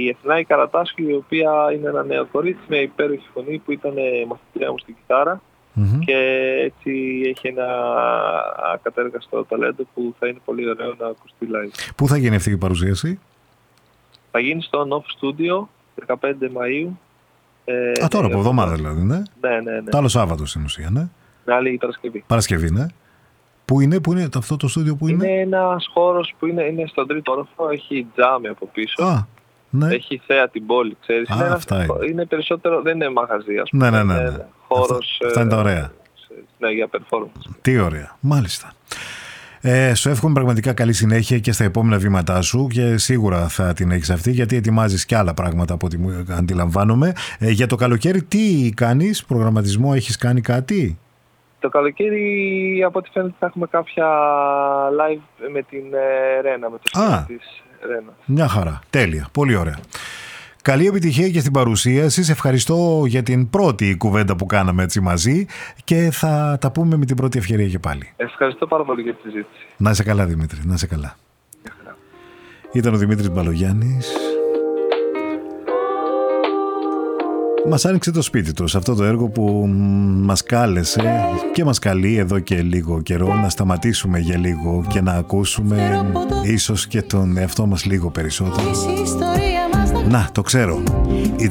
η Εθνάκη Καρατάσου, η οποία είναι ένα νέο κορίτσι με υπέροχη φωνή που ήταν μαθητριά μου στην κιθάρα. Και έτσι έχει ένα ακατέργαστο ταλέντο που θα είναι πολύ ωραίο να ακουστεί live. Πού θα γίνει αυτή η παρουσίαση? Θα γίνει στο Nov Studio 15 Μαΐου. Τώρα από εβδομάδα δηλαδή, ναι. Ναι. Το άλλο Σάββατο στην ουσία, ναι. Άλλη Παρασκευή. Παρασκευή, ναι. Πού είναι αυτό το στούντιο που είναι? Είναι ένας χώρος που είναι στον τρίτο όροφο, έχει τζάμι από πίσω. Ναι. Έχει θέα την πόλη, ξέρεις. Είναι περισσότερο, δεν είναι μαγαζί, ας πούμε. Ναι. Χώρος, αυτά είναι τα ωραία. Ναι, για performance. Τι ωραία, μάλιστα. Σου εύχομαι πραγματικά καλή συνέχεια και στα επόμενα βήματά σου και σίγουρα θα την έχεις αυτή, γιατί ετοιμάζεις και άλλα πράγματα από ό,τι μου αντιλαμβάνομαι. Για το καλοκαίρι τι κάνεις, προγραμματισμό, έχεις κάνει κάτι? Το καλοκαίρι από ό,τι φαίνεται θα έχουμε κάποια live με την Ρένα, με το σχέδιο της Ρένα. Μια χαρά, τέλεια, πολύ ωραία. Καλή επιτυχία και στην παρουσίαση. Σε ευχαριστώ για την πρώτη κουβέντα που κάναμε έτσι μαζί και θα τα πούμε με την πρώτη ευκαιρία και πάλι. Ευχαριστώ πάρα πολύ για τη συζήτηση. Να είσαι καλά, Δημήτρη, να είσαι καλά. Ήταν ο Δημήτρης Μπαλογιάννης. Μας άνοιξε το σπίτι του σε αυτό το έργο που μας κάλεσε και μας καλεί εδώ και λίγο καιρό να σταματήσουμε για λίγο και να ακούσουμε ίσως και τον εαυτό μας λίγο περισσότερο. Να, το ξέρω.